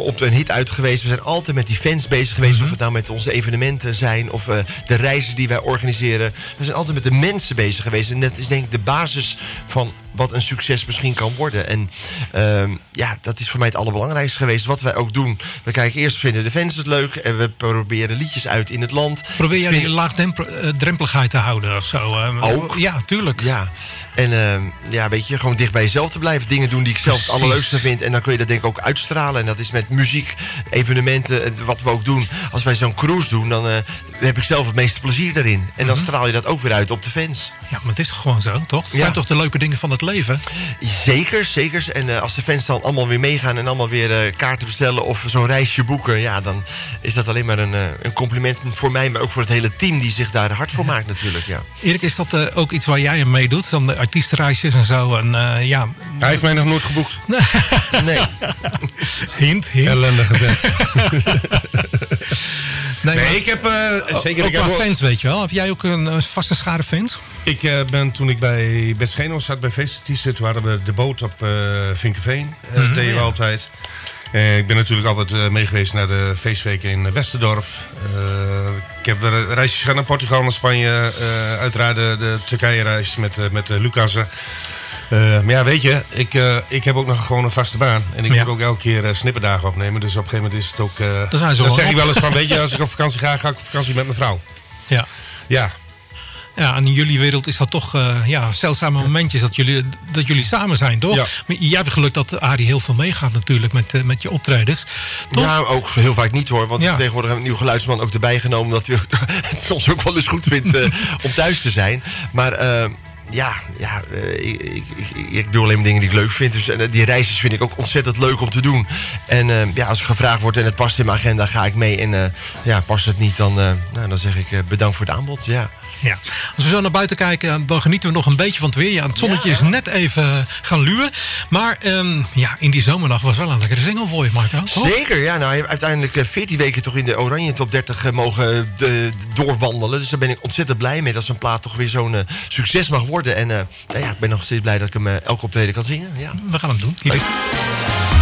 op een hit uit geweest. We zijn altijd met die fans bezig geweest. Of het nou met onze evenementen zijn. Of de reizen die wij organiseren. We zijn altijd met de mensen bezig geweest. En dat is denk ik de basis van wat een succes misschien kan worden. En dat is voor mij het allerbelangrijkste geweest. Wat wij ook doen. We kijken eerst, vinden de fans het leuk. En we proberen liedjes uit in het land. Probeer jij die laagdrempeligheid te houden of zo? Ook. Ja, tuurlijk. Ja. En weet je, gewoon dicht bij jezelf te blijven. Dingen doen die ik zelf het allerleukste vind. En dan kun je dat denk ik ook uitstralen. En dat is met muziek, evenementen, wat we ook doen. Als wij zo'n cruise doen, dan heb ik zelf het meeste plezier daarin. En dan straal je dat ook weer uit op de fans. Ja, maar het is gewoon zo, toch? Het zijn toch de leuke dingen van het leven? Zeker. En als de fans dan allemaal weer meegaan en allemaal weer kaarten bestellen of zo'n reisje boeken, ja, dan is dat alleen maar een compliment voor mij, maar ook voor het hele team die zich daar hard voor maakt natuurlijk. Ja. Erik, is dat ook iets waar jij aan meedoet? Dan de artiestenreisjes en zo? En, Hij heeft mij nog nooit geboekt. Nee. Hint. Ellendige vent. Nee, ik heb zeker... Ook qua fans, weet je wel. Heb jij ook een vaste schare fans? Ik ben toen ik bij Bert Scheno zat bij Feestetissen, toen hadden we de boot op Vinkeveen. Dat deden we altijd. Ik ben natuurlijk altijd meegeweest naar de feestweken in Westerdorf. Ik heb reisjes gedaan naar Portugal, naar Spanje. Uiteraard de Turkije-reis met Lucassen. Maar ja, weet je, ik heb ook nog gewoon een vaste baan. En ik moet ook elke keer snipperdagen opnemen. Dus op een gegeven moment is het ook... dan zeg ik wel eens van, weet je, als ik op vakantie ga ik op vakantie met mijn vrouw. Ja. Ja. Ja, en in jullie wereld is dat toch zeldzame momentjes dat jullie samen zijn, toch? Ja. Maar jij hebt geluk dat Arie heel veel meegaat natuurlijk met je optredens. Toch? Ja, ook heel vaak niet hoor. Want tegenwoordig hebben we een nieuw geluidsman ook erbij genomen. Dat hij het soms ook wel eens goed vindt om thuis te zijn. Maar... ik doe alleen maar dingen die ik leuk vind. Dus die reisjes vind ik ook ontzettend leuk om te doen. En als ik gevraagd word en het past in mijn agenda, ga ik mee. En past het niet, dan zeg ik bedankt voor het aanbod. Ja. Ja. Als we zo naar buiten kijken, dan genieten we nog een beetje van het weer. Ja, het zonnetje is net even gaan luwen. Maar in die zomernacht was wel een lekkere single voor je, Marco. Zeker, ja. Nou, je hebt uiteindelijk 14 weken toch in de Oranje Top 30 mogen doorwandelen. Dus daar ben ik ontzettend blij mee dat zo'n plaat toch weer zo'n succes mag worden. En ik ben nog steeds blij dat ik hem elke optreden kan zingen. Ja. We gaan hem doen. Hier is